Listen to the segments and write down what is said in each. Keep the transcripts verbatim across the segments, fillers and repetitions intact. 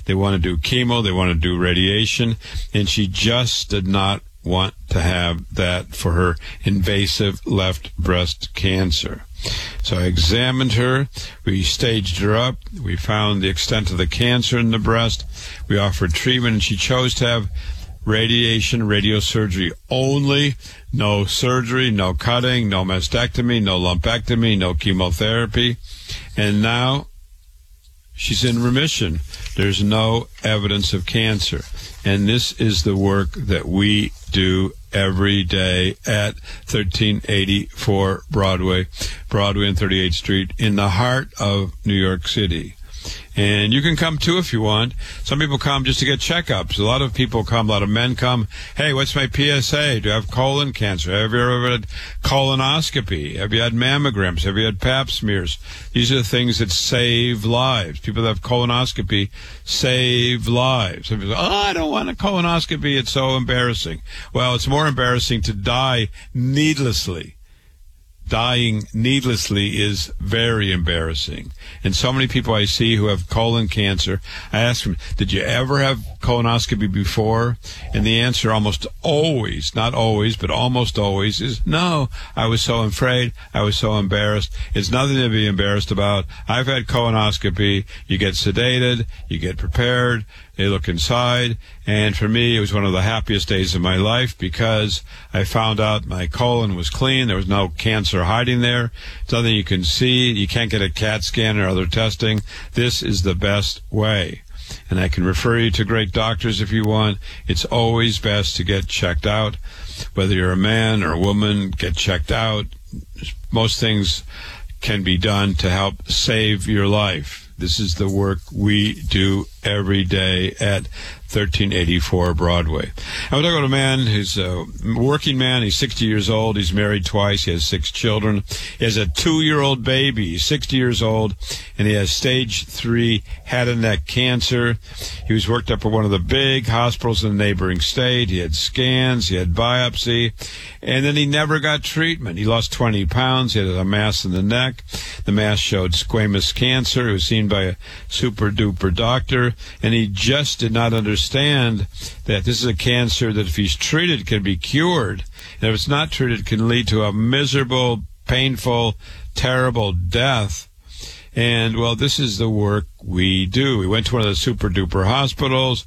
They want to do chemo. They want to do radiation. And she just did not want to have that for her invasive left breast cancer. So I examined her. We staged her up. We found the extent of the cancer in the breast. We offered treatment, and she chose to have radiation, radiosurgery only. No surgery, no cutting, no mastectomy, no lumpectomy, no chemotherapy. And now she's in remission. There's no evidence of cancer. And this is the work that we do every day at thirteen eighty-four Broadway, Broadway and thirty-eighth Street, in the heart of New York City. And you can come too if you want. Some people come just to get checkups. A lot of people come, a lot of men come. Hey, what's my P S A? Do you have colon cancer? Have you ever had colonoscopy? Have you had mammograms? Have you had pap smears? These are the things that save lives. People that have colonoscopy save lives. Some people say, oh, I don't want a colonoscopy. It's so embarrassing. Well, it's more embarrassing to die needlessly. Dying needlessly is very embarrassing. And so many people I see who have colon cancer, I ask them, did you ever have colonoscopy before? And the answer almost always, not always, but almost always is no. I was so afraid. I was so embarrassed. It's nothing to be embarrassed about. I've had colonoscopy. You get sedated. You get prepared. They look inside. And for me, it was one of the happiest days of my life because I found out my colon was clean. There was no cancer hiding there. It's nothing you can see. You can't get a CAT scan or other testing. This is the best way. And I can refer you to great doctors if you want. It's always best to get checked out. Whether you're a man or a woman, get checked out. Most things can be done to help save your life. This is the work we do every day at thirteen eighty-four Broadway. I want to go to a man who's a working man. He's sixty years old. He's married twice. He has six children. He has a two-year-old baby. He's sixty years old, and he has stage three head and neck cancer. He was worked up at one of the big hospitals in the neighboring state. He had scans. He had biopsy, and then he never got treatment. He lost twenty pounds. He had a mass in the neck. The mass showed squamous cancer. He was seen by a super-duper doctor, and he just did not understand that this is a cancer that if he's treated can be cured, and if it's not treated can lead to a miserable, painful, terrible death. And, well, this is the work we do. We went to one of the super-duper hospitals,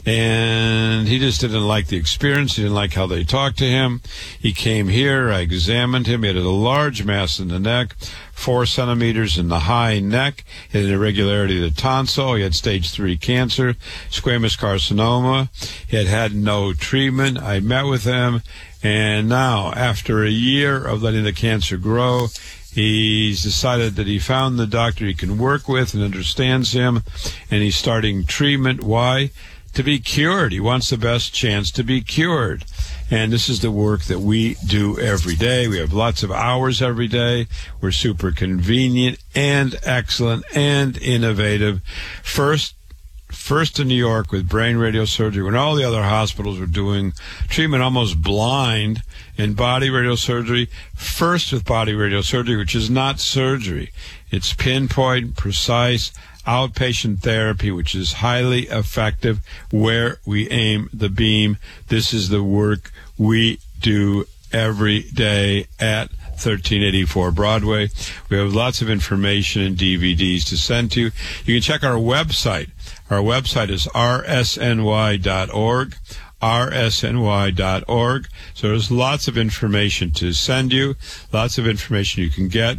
and he just didn't like the experience. He didn't like how they talked to him. He came here. I examined him. He had a large mass in the neck, four centimeters in the high neck. He had an irregularity of the tonsil. He had stage three cancer, squamous carcinoma. He had had no treatment. I met with him, and now, after a year of letting the cancer grow, he's decided that he found the doctor he can work with and understands him, and he's starting treatment. Why? To be cured. He wants the best chance to be cured. And this is the work that we do every day. We have lots of hours every day. We're super convenient and excellent and innovative. First, first in New York with brain radiosurgery, when all the other hospitals were doing treatment almost blind, and body radiosurgery, first with body radiosurgery, which is not surgery. It's pinpoint, precise, outpatient therapy, which is highly effective where we aim the beam. This is the work we do every day at thirteen eighty-four Broadway. We have lots of information and D V Ds to send to you. You can check our website. Our website is r s n y dot org. r s n y dot org. So there's lots of information to send you, lots of information you can get,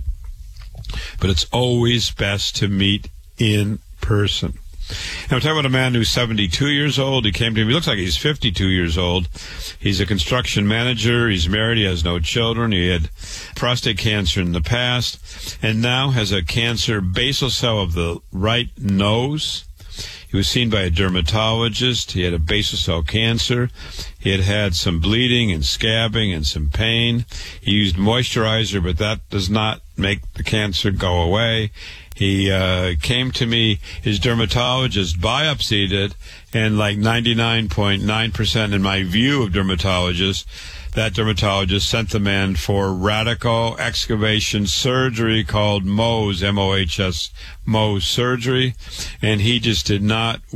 but it's always best to meet in person. And we're talking about a man who's seventy-two years old. He came to me. He looks like he's fifty-two years old. He's a construction manager. He's married. He has no children. He had prostate cancer in the past and now has a cancer basal cell of the right nose. He was seen by a dermatologist. He had a basal cell cancer. He had had some bleeding and scabbing and some pain. He used moisturizer, but that does not make the cancer go away. He uh, came to me, his dermatologist biopsied it, and like ninety-nine point nine percent in my view of dermatologists, that dermatologist sent the man for radical excavation surgery called Mohs, M O H S, Mohs surgery, and he just did not